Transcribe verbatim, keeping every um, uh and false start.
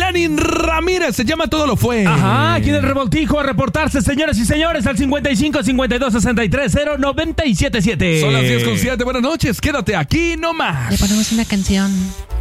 Lenin Ramírez, se llama Todo lo Fue. Ajá, aquí en el Revoltijo a reportarse, señoras y señores, al cincuenta y cinco, cincuenta y dos, sesenta y tres, cero, noventa y siete siete. Son las diez con siete, buenas noches, quédate aquí nomás. Le ponemos una canción.